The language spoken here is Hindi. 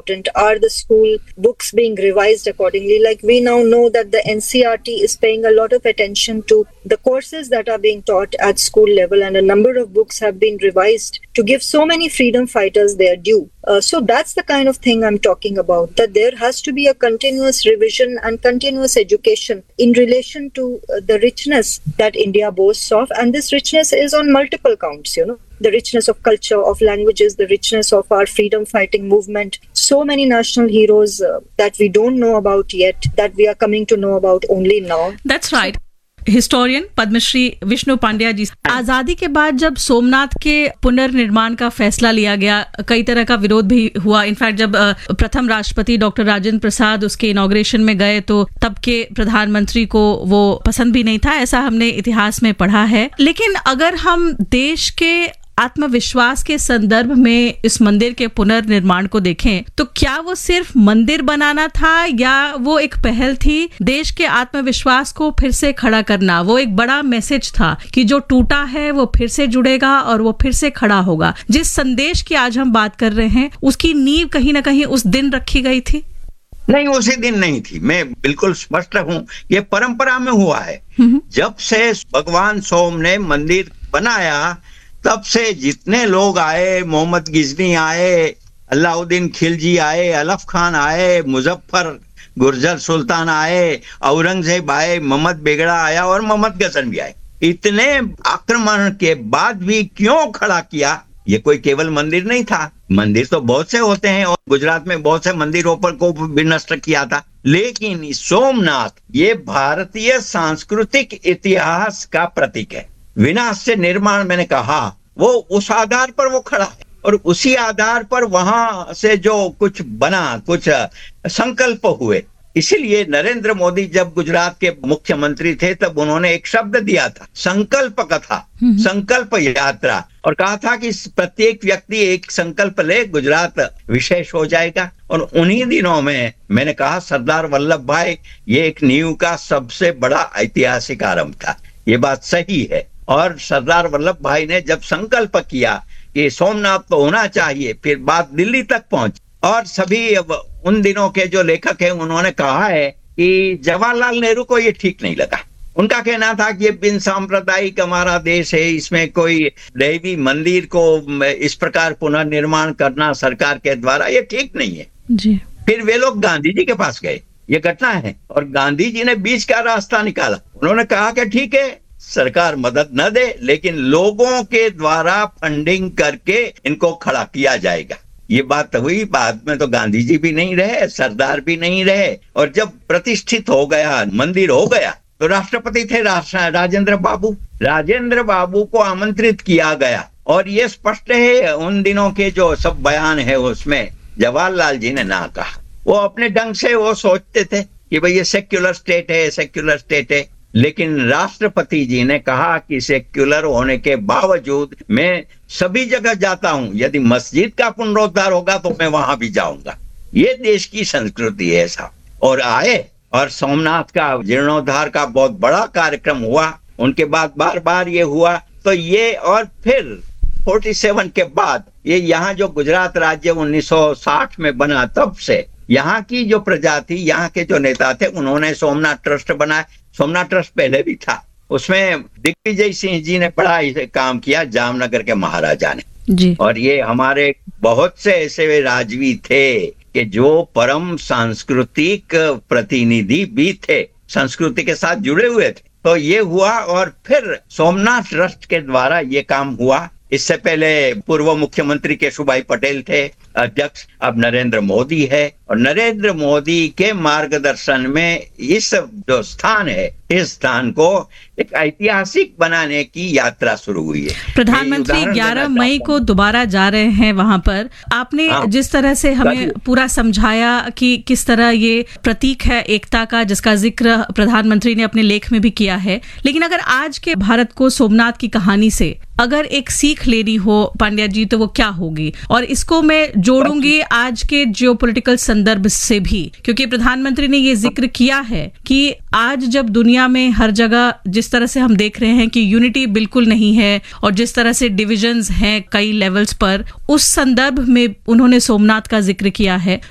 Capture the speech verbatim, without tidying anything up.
important? Are the school books being revised accordingly? Like we now know that the N C R T is paying a lot of attention to the courses that are being taught at school level, and a number of books have been revised to give so many freedom fighters their due. Uh, so that's the kind of thing I'm talking about, that there has to be a continuous revision and continuous education in relation to uh, the richness that India boasts of. And this richness is on multiple counts, you know, the richness of culture, of languages, the richness of our freedom fighting movement. So many national heroes uh, that we don't know about yet, that we are coming to know about only now. That's right. Historian Padmashri Vishnu Pandya जी, आजादी के बाद जब सोमनाथ के पुनर्निर्माण का फैसला लिया गया, कई तरह का विरोध भी हुआ. इनफैक्ट जब प्रथम राष्ट्रपति डॉक्टर राजेंद्र प्रसाद उसके इनॉग्रेशन में गए तो तब के प्रधानमंत्री को वो पसंद भी नहीं था, ऐसा हमने इतिहास में पढ़ा है. लेकिन अगर हम देश के आत्मविश्वास के संदर्भ में इस मंदिर के पुनर्निर्माण को देखें तो क्या वो सिर्फ मंदिर बनाना था या वो एक पहल थी देश के आत्मविश्वास को फिर से खड़ा करना? वो एक बड़ा मैसेज था कि जो टूटा है वो फिर से जुड़ेगा और वो फिर से खड़ा होगा. जिस संदेश की आज हम बात कर रहे हैं उसकी नींव कहीं ना कहीं उस दिन रखी गई थी. नहीं, उसी दिन नहीं थी. मैं बिल्कुल स्पष्ट हूँ, ये परंपरा में हुआ है. जब से भगवान सोम ने मंदिर बनाया तब से जितने लोग आए, मोहम्मद गिजनी आए, अलाउद्दीन खिलजी आए, अलफ खान आए, मुजफ्फर गुर्जर सुल्तान आए, औरंगजेब आए, मोहम्मद बेगड़ा आया और मोहम्मद गजन भी आए. इतने आक्रमण के बाद भी क्यों खड़ा किया? ये कोई केवल मंदिर नहीं था. मंदिर तो बहुत से होते हैं और गुजरात में बहुत से मंदिरों पर को भी नष्ट किया था, लेकिन सोमनाथ ये भारतीय सांस्कृतिक इतिहास का प्रतीक है. विनाश से निर्माण, मैंने कहा, वो उस आधार पर वो खड़ा है और उसी आधार पर वहां से जो कुछ बना, कुछ संकल्प हुए. इसीलिए नरेंद्र मोदी जब गुजरात के मुख्यमंत्री थे तब उन्होंने एक शब्द दिया था, संकल्प कथा, संकल्प यात्रा, और कहा था कि प्रत्येक व्यक्ति एक संकल्प ले, गुजरात विशेष हो जाएगा. और उन्हीं दिनों में मैंने कहा सरदार वल्लभ भाई ये एक नींव का सबसे बड़ा ऐतिहासिक आरंभ था. ये बात सही है. और सरदार वल्लभ भाई ने जब संकल्प किया कि सोमनाथ तो होना चाहिए, फिर बात दिल्ली तक पहुंची. और सभी उन दिनों के जो लेखक हैं उन्होंने कहा है कि जवाहरलाल नेहरू को ये ठीक नहीं लगा. उनका कहना था कि ये बिन सांप्रदायिक हमारा देश है, इसमें कोई दैवी मंदिर को इस प्रकार पुनर्निर्माण करना सरकार के द्वारा ये ठीक नहीं है जी. फिर वे लोग गांधी जी के पास गए, ये घटना है, और गांधी जी ने बीच का रास्ता निकाला. उन्होंने कहा कि ठीक है सरकार मदद न दे, लेकिन लोगों के द्वारा फंडिंग करके इनको खड़ा किया जाएगा. ये बात हुई. बाद में तो गांधी जी भी नहीं रहे, सरदार भी नहीं रहे, और जब प्रतिष्ठित हो गया, मंदिर हो गया, तो राष्ट्रपति थे राजेंद्र बाबू. राजेंद्र बाबू को आमंत्रित किया गया और ये स्पष्ट है उन दिनों के जो सब बयान है उसमें जवाहरलाल जी ने ना कहा. वो अपने ढंग से वो सोचते थे कि भाई ये सेक्युलर स्टेट है, सेक्युलर स्टेट है, लेकिन राष्ट्रपति जी ने कहा कि सेक्युलर होने के बावजूद मैं सभी जगह जाता हूं, यदि मस्जिद का पुनरुद्धार होगा तो मैं वहां भी जाऊंगा. ये देश की संस्कृति है साहब. और आए और सोमनाथ का जीर्णोद्धार का बहुत बड़ा कार्यक्रम हुआ. उनके बाद बार बार ये हुआ. तो ये और फिर सैंतालीस के बाद ये यहाँ जो गुजरात राज्य उन्नीस सौ साठ में बना, तब से यहाँ की जो प्रजा थी, यहाँ के जो नेता थे, उन्होंने सोमनाथ ट्रस्ट बनाया. सोमनाथ ट्रस्ट पहले भी था, उसमें दिग्विजय सिंह जी ने बड़ा इसे काम किया, जामनगर के महाराजा ने जी. और ये हमारे बहुत से ऐसे राजवी थे कि जो परम सांस्कृतिक प्रतिनिधि भी थे, संस्कृति के साथ जुड़े हुए थे. तो ये हुआ और फिर सोमनाथ ट्रस्ट के द्वारा ये काम हुआ. इससे पहले पूर्व मुख्यमंत्री केशुभाई पटेल थे अध्यक्ष, अब नरेंद्र मोदी है, और नरेंद्र मोदी के मार्गदर्शन में इस जो स्थान है, इस स्थान को एक ऐतिहासिक बनाने की यात्रा शुरू हुई है. प्रधानमंत्री ग्यारह मई को दोबारा जा रहे हैं वहां पर. आपने हाँ, जिस तरह से हमें पूरा समझाया कि किस तरह ये प्रतीक है एकता का, जिसका जिक्र प्रधानमंत्री ने अपने लेख में भी किया है, लेकिन अगर आज के भारत को सोमनाथ की कहानी से अगर एक सीख लेनी हो पांड्या जी तो वो क्या होगी? और इसको मैं जोड़ूंगी आज के जियोपॉलिटिकल संदर्भ से भी, क्योंकि प्रधानमंत्री ने ये जिक्र किया है कि आज जब दुनिया में हर जगह जिस तरह से हम देख रहे हैं कि यूनिटी बिल्कुल नहीं है और जिस तरह से डिविजन्स हैं कई लेवल्स पर, उस संदर्भ में उन्होंने सोमनाथ का जिक्र किया है.